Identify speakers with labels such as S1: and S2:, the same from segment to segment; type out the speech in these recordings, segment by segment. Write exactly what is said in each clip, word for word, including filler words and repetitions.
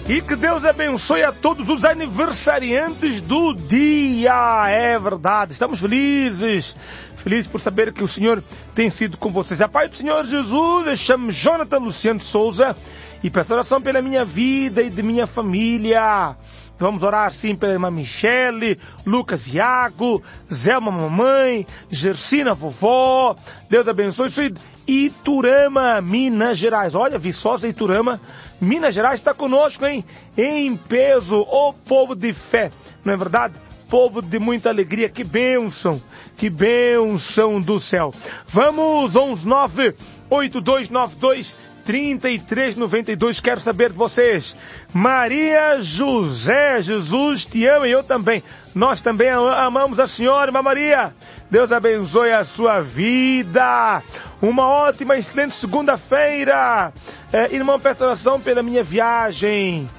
S1: E que Deus abençoe a todos os aniversariantes do dia. É verdade, estamos felizes. Felizes por saber que o Senhor tem sido com vocês. A paz do Senhor Jesus, eu chamo Jonathan Luciano Souza e peço oração pela minha vida e de minha família. Vamos orar assim pela irmã Michele, Lucas Iago, Zelma mamãe, Gersina vovó. Deus abençoe. Isso Iturama, Minas Gerais. Olha, Viçosa, Iturama, Minas Gerais está conosco, hein? Em peso, o povo de fé. Não é verdade? Povo de muita alegria. Que bênção, que bênção do céu. Vamos, onze nove oito dois nove dois trinta e três noventa e dois. Quero saber de vocês. Maria José, Jesus te ama e eu também. Nós também amamos a senhora, irmã Maria. Deus abençoe a sua vida. Uma ótima, excelente segunda-feira. É, irmão, peço oração pela minha viagem.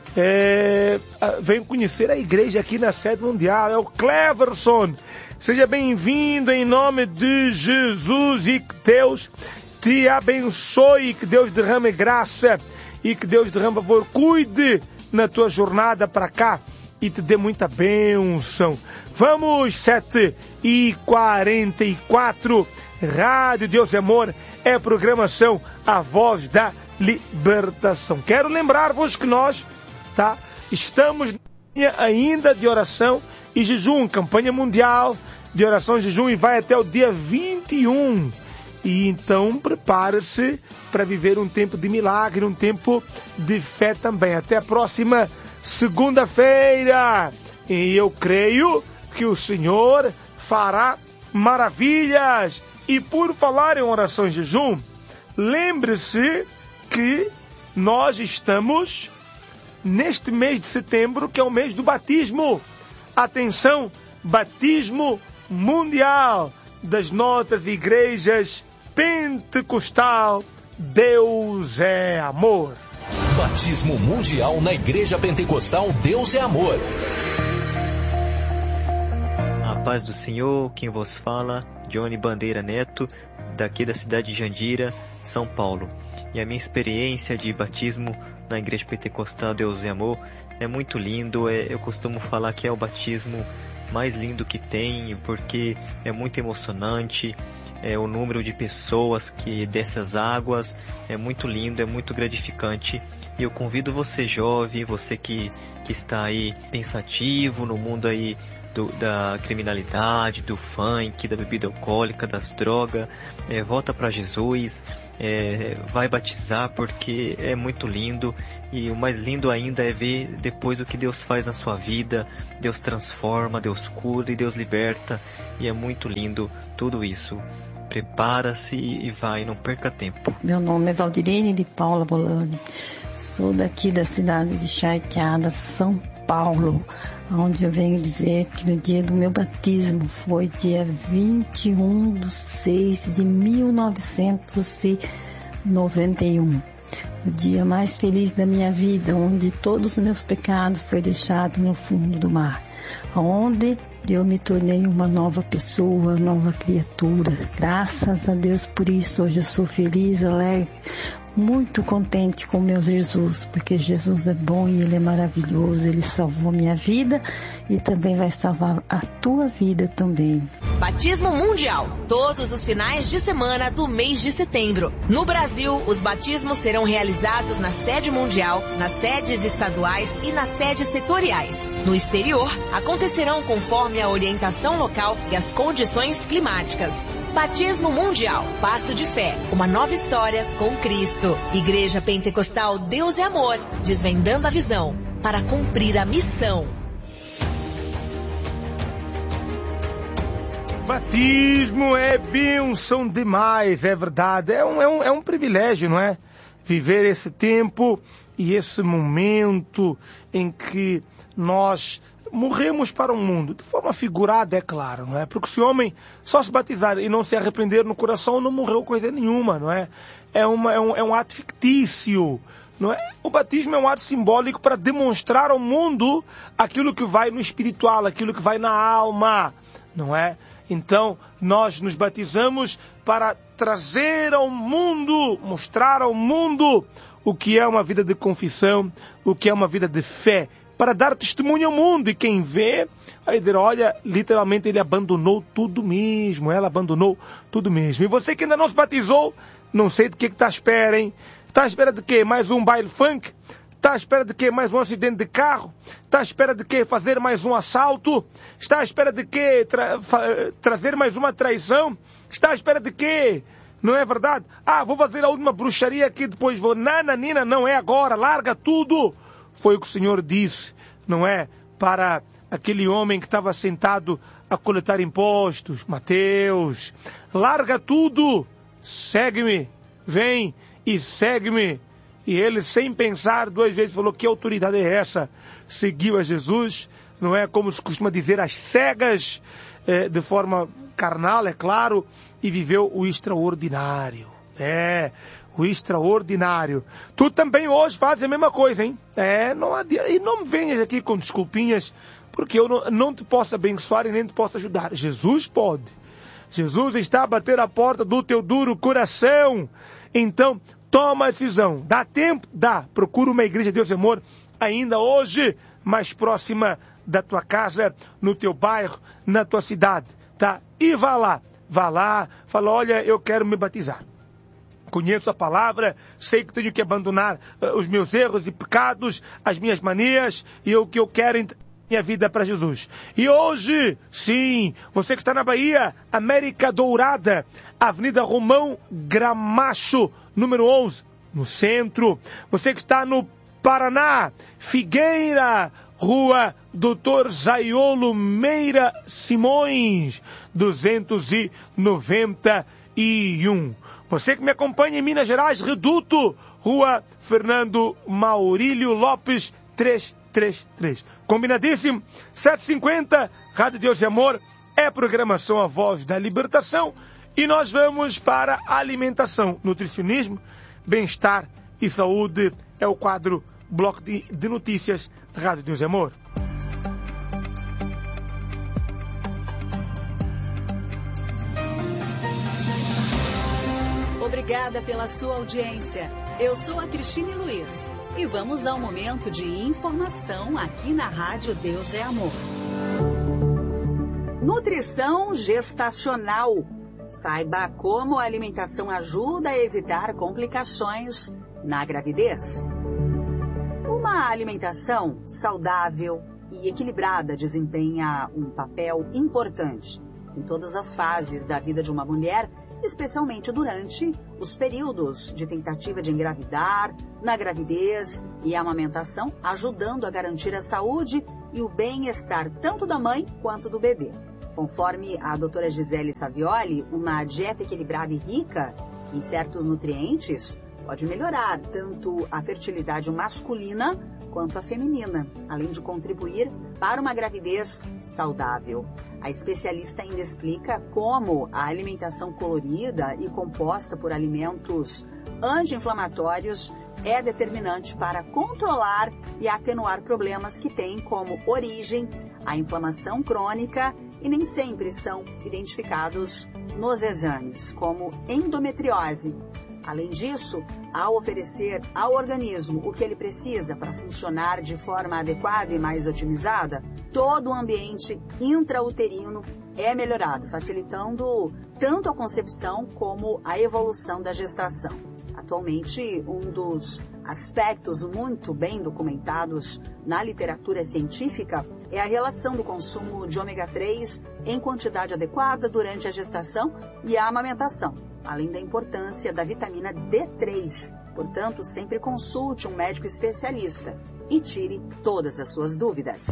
S1: É, venho conhecer a igreja aqui na sede mundial. É o Cleverson. Seja bem-vindo em nome de Jesus e que Deus te abençoe, que Deus derrame graça e que Deus derrame favor. Cuide na tua jornada para cá e te dê muita bênção. Vamos, sete e quarenta e quatro. Rádio Deus e Amor é a programação A Voz da Libertação. Quero lembrar-vos que nós, tá, estamos ainda de oração e jejum, campanha mundial de oração e jejum, e vai até o dia vinte e um. E então prepare-se para viver um tempo de milagre, um tempo de fé também. Até a próxima segunda-feira. E eu creio que o Senhor fará maravilhas. E por falar em oração e jejum, lembre-se que nós estamos neste mês de setembro, que é o mês do batismo. Atenção, batismo mundial das nossas igrejas pentecostal. Deus é amor.
S2: Batismo mundial na Igreja Pentecostal Deus é Amor.
S3: A paz do Senhor, quem vos fala, Johnny Bandeira Neto, daqui da cidade de Jandira, São Paulo. E a minha experiência de batismo na Igreja Pentecostal Deus é Amor é muito lindo. É, eu costumo falar que é o batismo mais lindo que tem, porque é muito emocionante. É, o número de pessoas que dessas águas é muito lindo, é muito gratificante. E eu convido você jovem, você que, que está aí pensativo no mundo aí do, da criminalidade, do funk, da bebida alcoólica, das drogas, é, volta para Jesus, é, vai batizar, porque é muito lindo. E o mais lindo ainda é ver depois o que Deus faz na sua vida. Deus transforma, Deus cura e Deus liberta. E é muito lindo tudo isso. Prepara-se e vai, não perca tempo.
S4: Meu nome é Valdirene de Paula Bolani. Sou daqui da cidade de Charqueadas, São Paulo, onde eu venho dizer que no dia do meu batismo foi dia vinte e um de seis de mil novecentos e noventa e um. O dia mais feliz da minha vida, onde todos os meus pecados foram deixados no fundo do mar, onde eu me tornei uma nova pessoa, nova criatura. Graças a Deus por isso, hoje eu sou feliz, alegre, muito contente com meu Jesus, porque Jesus é bom e Ele é maravilhoso. Ele salvou minha vida e também vai salvar a tua vida também.
S5: Batismo Mundial, todos os finais de semana do mês de setembro. No Brasil, os batismos serão realizados na sede mundial, nas sedes estaduais e nas sedes setoriais. No exterior, acontecerão conforme a orientação local e as condições climáticas. Batismo Mundial, passo de fé, uma nova história com Cristo. Igreja Pentecostal Deus é Amor, desvendando a visão para cumprir a missão.
S1: Batismo é bênção demais, é verdade. É um, é um, é um privilégio, não é? Viver esse tempo e esse momento em que nós morremos para o mundo, de forma figurada, é claro, não é? Porque se o homem só se batizar e não se arrepender no coração, não morreu coisa nenhuma, não é? É, uma, é, um, é um ato fictício, não é? O batismo é um ato simbólico para demonstrar ao mundo aquilo que vai no espiritual, aquilo que vai na alma, não é? Então, nós nos batizamos para trazer ao mundo, mostrar ao mundo o que é uma vida de confissão, o que é uma vida de fé, para dar testemunho ao mundo. E quem vê, vai dizer, olha, literalmente ele abandonou tudo mesmo, ela abandonou tudo mesmo. E você que ainda não se batizou, não sei do que está à espera, hein? Está à espera de quê? Mais um baile funk? Está à espera de quê? Mais um acidente de carro? Está à espera de quê? Fazer mais um assalto? Está à espera de quê? Tra- fa- trazer mais uma traição? Está à espera de quê? Não é verdade? Ah, vou fazer a última bruxaria aqui, depois vou... Nananina, não é agora, larga tudo. Foi o que o Senhor disse, não é? Para aquele homem que estava sentado a coletar impostos. Mateus, larga tudo, segue-me, vem e segue-me. E ele, sem pensar duas vezes, falou, que autoridade é essa? Seguiu a Jesus, não é? Como se costuma dizer, às cegas, eh, de forma carnal, é claro, e viveu o extraordinário. É, o extraordinário. Tu também hoje fazes a mesma coisa, hein? É, não adianta. E não me venhas aqui com desculpinhas, porque eu não, não te posso abençoar e nem te posso ajudar. Jesus pode. Jesus está a bater a porta do teu duro coração. Então, toma a decisão. Dá tempo? Dá. Procura uma igreja de Deus e Amor ainda hoje, mais próxima da tua casa, no teu bairro, na tua cidade, tá? E vá lá. Vá lá, fala, olha, eu quero me batizar. Conheço a palavra, sei que tenho que abandonar uh, os meus erros e pecados, as minhas manias, e o que eu quero em minha vida para Jesus. E hoje, sim, você que está na Bahia, América Dourada, Avenida Romão Gramacho, número onze, no centro. Você que está no Paraná, Figueira, Rua doutor Zaiolo Meira Simões, duzentos e noventa e um. Você que me acompanha em Minas Gerais, Reduto, Rua Fernando Maurílio Lopes, trezentos e trinta e três. Combinadíssimo? sete e cinquenta, Rádio Deus e Amor, é programação A Voz da Libertação. E nós vamos para alimentação, nutricionismo, bem-estar e saúde. É o quadro Bloco de, de Notícias da Rádio Deus e Amor.
S6: Obrigada pela sua audiência. Eu sou a Cristine Luiz e vamos ao momento de informação aqui na Rádio Deus é Amor. Nutrição gestacional. Saiba como a alimentação ajuda a evitar complicações na gravidez. Uma alimentação saudável e equilibrada desempenha um papel importante em todas as fases da vida de uma mulher, especialmente durante os períodos de tentativa de engravidar, na gravidez e a amamentação, ajudando a garantir a saúde e o bem-estar tanto da mãe quanto do bebê. Conforme a doutora Gisele Savioli, uma dieta equilibrada e rica em certos nutrientes pode melhorar tanto a fertilidade masculina quanto a feminina, além de contribuir para uma gravidez saudável. A especialista ainda explica como a alimentação colorida e composta por alimentos anti-inflamatórios é determinante para controlar e atenuar problemas que têm como origem a inflamação crônica e nem sempre são identificados nos exames, como endometriose. Além disso, ao oferecer ao organismo o que ele precisa para funcionar de forma adequada e mais otimizada, todo o ambiente intrauterino é melhorado, facilitando tanto a concepção como a evolução da gestação. Atualmente, um dos aspectos muito bem documentados na literatura científica é a relação do consumo de ômega três em quantidade adequada durante a gestação e a amamentação, além da importância da vitamina D três. Portanto, sempre consulte um médico especialista e tire todas as suas dúvidas.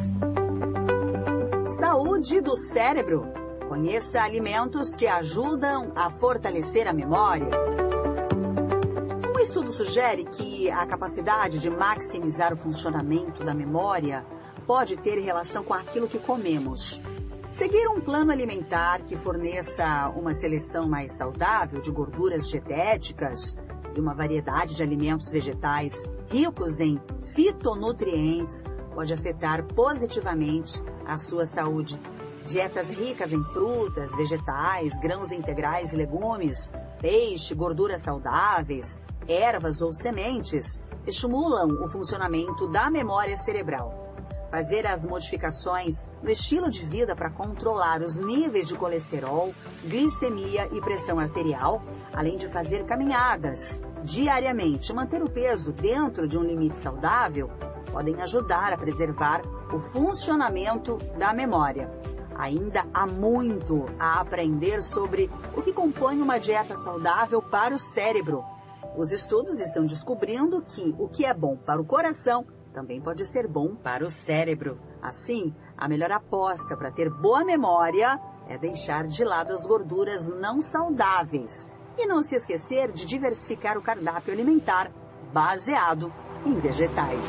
S6: Saúde do cérebro. Conheça alimentos que ajudam a fortalecer a memória. Um estudo sugere que a capacidade de maximizar o funcionamento da memória pode ter relação com aquilo que comemos. Seguir um plano alimentar que forneça uma seleção mais saudável de gorduras dietéticas e uma variedade de alimentos vegetais ricos em fitonutrientes pode afetar positivamente a sua saúde. Dietas ricas em frutas, vegetais, grãos integrais e legumes, peixe, gorduras saudáveis, ervas ou sementes estimulam o funcionamento da memória cerebral. Fazer as modificações no estilo de vida para controlar os níveis de colesterol, glicemia e pressão arterial, além de fazer caminhadas diariamente, manter o peso dentro de um limite saudável, podem ajudar a preservar o funcionamento da memória. Ainda há muito a aprender sobre o que compõe uma dieta saudável para o cérebro. Os estudos estão descobrindo que o que é bom para o coração também pode ser bom para o cérebro. Assim, a melhor aposta para ter boa memória é deixar de lado as gorduras não saudáveis e não se esquecer de diversificar o cardápio alimentar baseado em vegetais.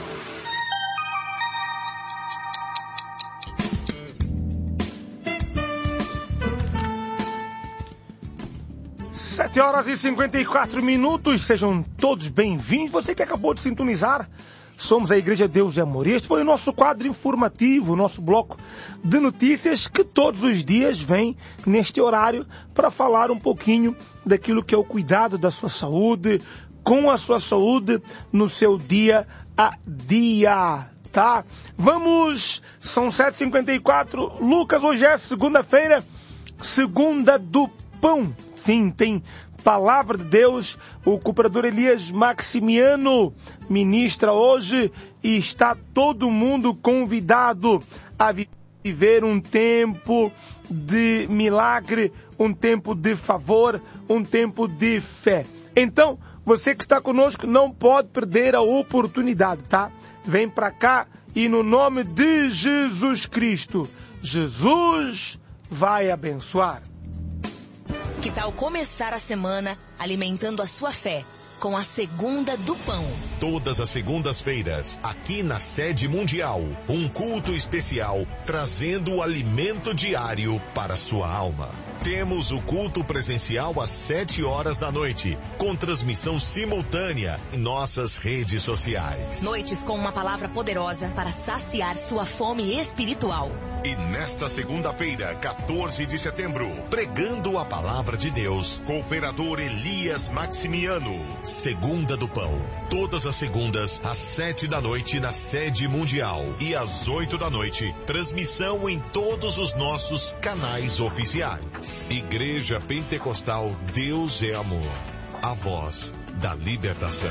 S1: sete horas e cinquenta e quatro minutos, sejam todos bem-vindos. Você que acabou de sintonizar, somos a Igreja Deus de Amor. E este foi o nosso quadro informativo, o nosso bloco de notícias que todos os dias vem neste horário para falar um pouquinho daquilo que é o cuidado da sua saúde, com a sua saúde no seu dia a dia, tá? Vamos, são sete e cinquenta e quatro, Lucas, hoje é segunda-feira, segunda do pão. Sim, tem palavra de Deus. O cooperador Elias Maximiano ministra hoje e está todo mundo convidado a viver um tempo de milagre, um tempo de favor, um tempo de fé. Então, você que está conosco não pode perder a oportunidade, tá? Vem para cá e no nome de Jesus Cristo, Jesus vai abençoar.
S5: Que tal começar a semana alimentando a sua fé com a Segunda do Pão?
S7: Todas as segundas-feiras, aqui na Sede Mundial, um culto especial trazendo o alimento diário para a sua alma. Temos o culto presencial às sete horas da noite, com transmissão simultânea em nossas redes sociais.
S5: Noites com uma palavra poderosa para saciar sua fome espiritual.
S7: E nesta segunda-feira, quatorze de setembro, pregando a palavra de Deus, cooperador Elias Maximiano, Segunda do Pão. Todas as segundas, às sete da noite, na Sede Mundial. E às oito da noite, transmissão em todos os nossos canais oficiais. Igreja Pentecostal Deus é Amor. A voz da libertação.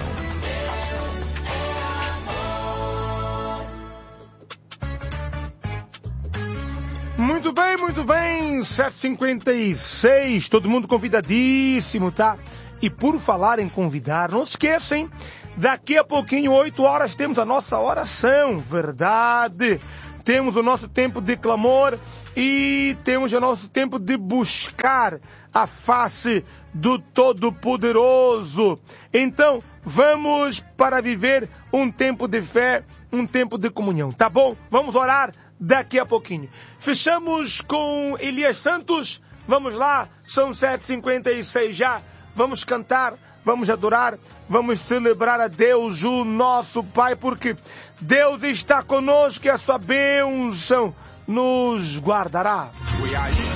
S1: Muito bem, muito bem, sete e cinquenta e seis, todo mundo convidadíssimo, tá? E por falar em convidar, não esqueçam, hein? Daqui a pouquinho, oito horas, temos a nossa oração, verdade? Temos o nosso tempo de clamor e temos o nosso tempo de buscar a face do Todo-Poderoso. Então, vamos para viver um tempo de fé, um tempo de comunhão, tá bom? Vamos orar daqui a pouquinho. Fechamos com Elias Santos. Vamos lá, são sete e cinquenta e seis já. Vamos cantar, vamos adorar, vamos celebrar a Deus, o nosso Pai, porque Deus está conosco e a sua bênção nos guardará.